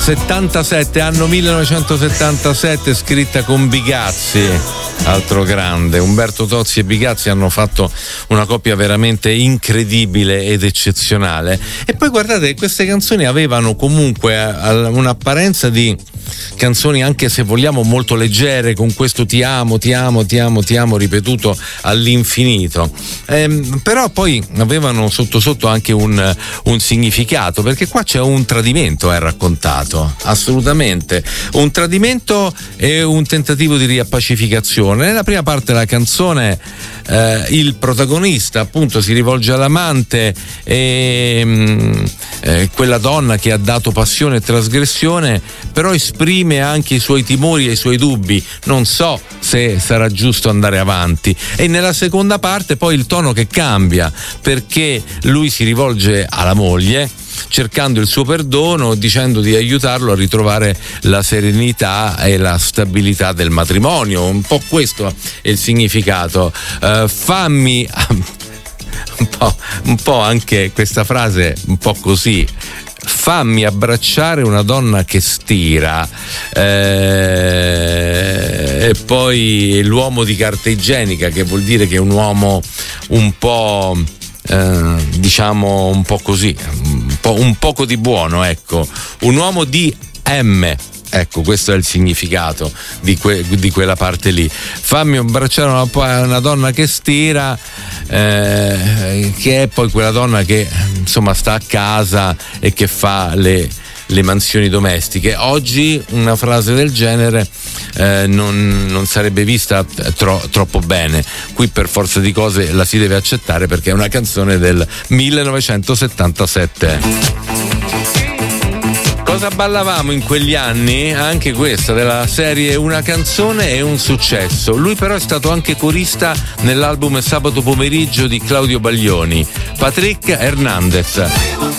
77, anno 1977, scritta con Bigazzi, altro grande. Umberto Tozzi e Bigazzi hanno fatto una coppia veramente incredibile ed eccezionale. E poi guardate, queste canzoni avevano comunque un'apparenza di canzoni, anche se vogliamo molto leggere, con questo ti amo, ti amo, ti amo, ti amo ripetuto all'infinito, però poi avevano sotto sotto anche un significato, perché qua c'è un tradimento raccontato, assolutamente un tradimento e un tentativo di riappacificazione. Nella prima parte della canzone il protagonista appunto si rivolge all'amante e quella donna che ha dato passione e trasgressione, però esprime anche i suoi timori e i suoi dubbi, non so se sarà giusto andare avanti. E nella seconda parte poi il tono che cambia, perché lui si rivolge alla moglie cercando il suo perdono, dicendo di aiutarlo a ritrovare la serenità e la stabilità del matrimonio. Un po' questo è il significato. Fammi un po' anche questa frase un po' così: fammi abbracciare una donna che stira, e poi l'uomo di carta igienica, che vuol dire che è un uomo un po' diciamo un po' così, un poco di buono, ecco, un uomo di M. Ecco, questo è il significato di quella parte lì. Fammi abbracciare una donna che stira, che è poi quella donna che insomma sta a casa e che fa le mansioni domestiche. Oggi una frase del genere non sarebbe vista troppo bene. Qui per forza di cose la si deve accettare, perché è una canzone del 1977. Cosa ballavamo in quegli anni? Anche questa, della serie Una canzone e un successo. Lui però è stato anche corista nell'album Sabato pomeriggio di Claudio Baglioni, Patrick Hernandez.